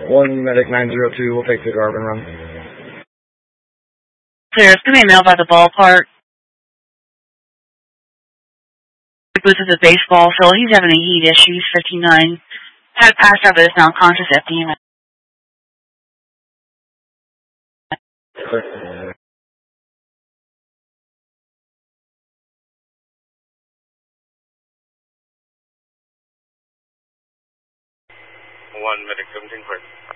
1 medic 902, we'll take the Garvin run. Clear, it's going to be mailed by the ballpark. Goes to the baseball field. He's having a heat issue. He's 59. Had passed out, but is now conscious at the end. Clear. 1 medic 17 clear.